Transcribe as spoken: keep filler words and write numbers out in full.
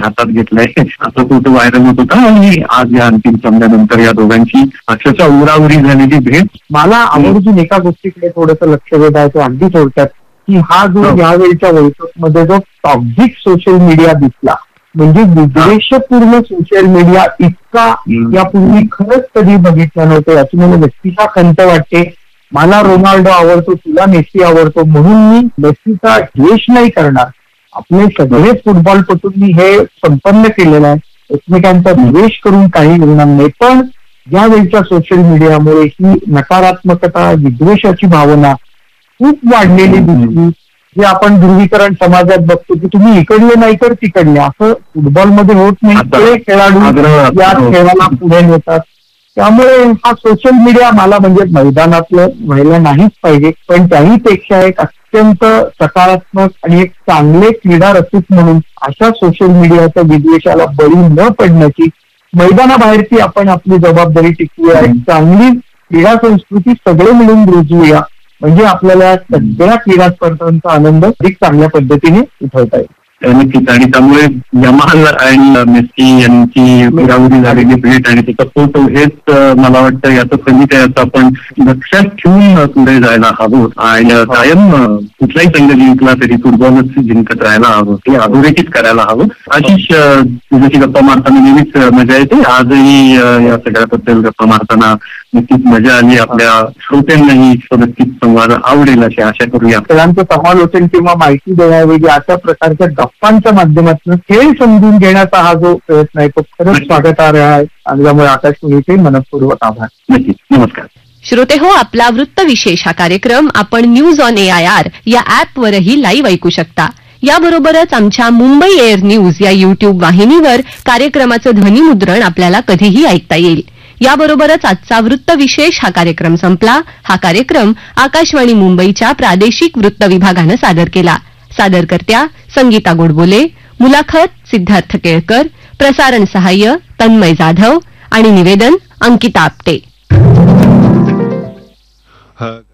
हातात घेतलाय असं फोटो व्हायरल होत होता. आणि आज या अंतिम सामन्यानंतर या दोघांची अक्षरशः उराउरी झालेली भेट. मला आवर्जून एका गोष्टीकडे थोडंसं लक्ष वेधायचं अगदी थोडक्यात, की हा जो यावेळीच्या वर्ल्ड कप मध्ये जो टॉक्झिक सोशल मीडिया दिसला, म्हणजे विद्वेषपूर्ण सोशल मीडिया इतका यापूर्वी खरंच कधी बघितला नव्हतं. याची मला व्यक्तिशा खंत वाटते. मला रोनाल्डो आवडतो, तुला मेस्सी आवडतो म्हणून मी मेस्सीचा द्वेष नाही करणार. आपले सगळे फुटबॉलपटूंनी हे संपन्न केलेलं आहे. एकमेकांचा द्वेष करून काही होणार नाही. पण यावेळच्या सोशल मीडियामुळे ही नकारात्मकता, विद्वेषाची भावना खूप वाढलेली दिसली. जे आपण ध्रुवीकरण समाजात बघतो की तुम्ही इकडले नाही तर तिकडले, असं फुटबॉलमध्ये होत नाही. ते खेळाडू या खेळाला पुढे नेतात. त्यामुळे हा सोशल मीडिया मला म्हणजे मैदानातलं व्हायला नाहीच पाहिजे. पण त्याहीपेक्षा एक अत्यंत सकारात्मक आणि एक चांगले क्रीडा रसिक म्हणून अशा सोशल मीडियाच्या विद्वेषाला बळी न पडण्याची मैदानाबाहेरची आपण आपली जबाबदारी टिकवूया. एक चांगली क्रीडा संस्कृती सगळे मिळून रुजवूया, म्हणजे आपल्याला सगळ्या क्रीडा स्पर्धांचा आनंद अधिक चांगल्या पद्धतीने उठवता येईल. नक्कीच. आणि त्यामुळे यमाल आणि मेस्सी यांची उराउरी झालेली भेट आणि त्याचा फोटो हेच मला वाटतं याचं संगीत आहे, याचं आपण लक्षात ठेवून पुढे जायला हवं. आणि कायम कुठलाही संघ जिंकला तरी फुटबॉलच जिंकत राहायला हवं, ते अधोरेखित करायला हवं. आशिष, तुझ्याशी गप्पा मारताना नेहमीच मजा येते. आजही या सगळ्याबद्दल गप्पा मारताना नक्कीच मजा आली. आपल्या श्रोत्यांनाही नक्कीच संवाद आवडेल अशी आशा करूया. खेळांचं समालोचन किंवा माहिती देण्याऐवजी अशा प्रकारच्या गप्पांच्या माध्यमातून खेळ समजून घेण्याचा हा जो प्रयत्न आहे तो खरंच स्वागतार्ह आहे. आणि त्यामुळे आकाशवाणीचे मनपूर्वक आभार. नक्कीच. नमस्कार श्रोते हो, आपला वृत्त विशेष हा कार्यक्रम आपण news on A I R या ऍपवरही लाईव्ह ऐकू शकता. याबरोबरच आमच्या मुंबई एअर न्यूज या युट्यूब वाहिनीवर कार्यक्रमाचं ध्वनिमुद्रण आपल्याला कधीही ऐकता येईल. याबरोबरच आजचा वृत्त विशेष हा कार्यक्रम संपला. हा कार्यक्रम आकाशवाणी मुंबईच्या प्रादेशिक वृत्त विभागानं सादर केला. सादरकर्त्या संगीता गोडबोले, मुलाखत सिद्धार्थ केळकर, प्रसारण सहाय्य तन्मय जाधव आणि निवेदन अंकिता आपटे.